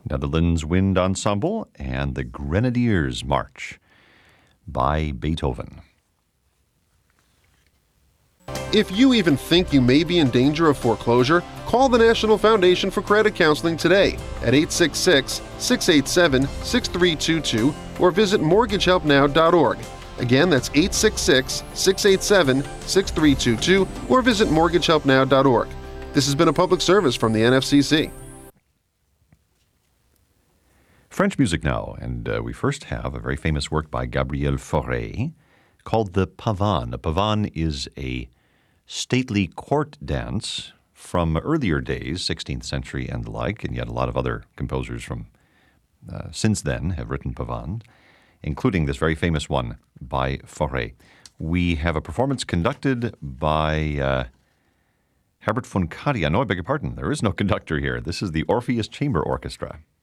Netherlands Wind Ensemble, and the Grenadiers March by Beethoven. If you even think you may be in danger of foreclosure, call the National Foundation for Credit Counseling today at 866-687-6322 or visit mortgagehelpnow.org. Again, that's 866-687-6322 or visit mortgagehelpnow.org. This has been a public service from the NFCC. French music now, and we first have a very famous work by Gabriel Fauré called the Pavane. A pavane is a stately court dance from earlier days, 16th century and the like, and yet a lot of other composers from since then have written pavanes, including this very famous one by Fauré. We have a performance conducted by Herbert von Karajan. No, I beg your pardon. There is no conductor here. This is the Orpheus Chamber Orchestra.